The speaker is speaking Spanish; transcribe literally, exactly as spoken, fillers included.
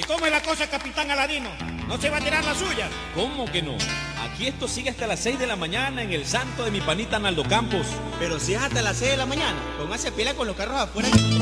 cómo es la cosa, capitán Aladino? ¿No se va a tirar la suya? ¿Cómo que no? Aquí esto sigue hasta las seis de la mañana en el santo de mi panita Naldo Campos. Pero si es hasta las seis de la mañana, póngase pila con los carros afuera.